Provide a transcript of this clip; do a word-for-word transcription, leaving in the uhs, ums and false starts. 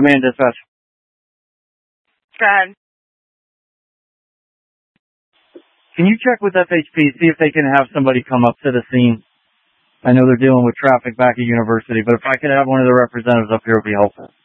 Command dispatch. Go ahead. Can you check with F H P, see if they can have somebody come up to the scene? I know they're dealing with traffic back at University, but if I could have one of the representatives up here, it would be helpful.